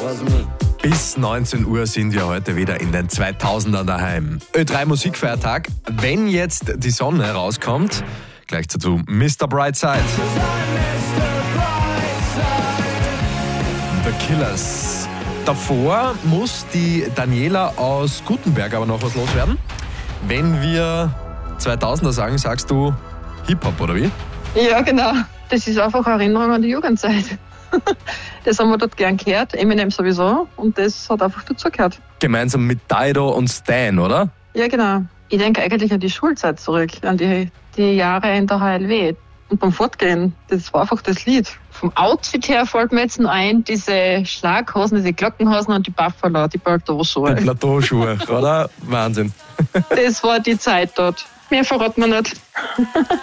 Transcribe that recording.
Bis 19 Uhr sind wir heute wieder in den 2000ern daheim. Ö3 Musikfeiertag. Wenn jetzt die Sonne rauskommt, gleich dazu Mr. Brightside. The Killers. Davor muss die Daniela aus Gutenberg aber noch was loswerden. Wenn wir 2000er sagen, sagst du Hip-Hop, oder wie? Ja, genau. Das ist einfach eine Erinnerung an die Jugendzeit. Das haben wir dort gern gehört, Eminem sowieso, und das hat einfach dazugehört. Gemeinsam mit Dido und Stan, oder? Ja, genau. Ich denke eigentlich an die Schulzeit zurück, an die Jahre in der HLW. Und beim Fortgehen, das war einfach das Lied. Vom Outfit her fällt mir jetzt noch ein, diese Schlaghosen, diese Glockenhosen und die Buffalo, die Plateauschuhe. Die Plateauschuhe, oder? Wahnsinn. Das war die Zeit dort. Mehr verraten wir nicht.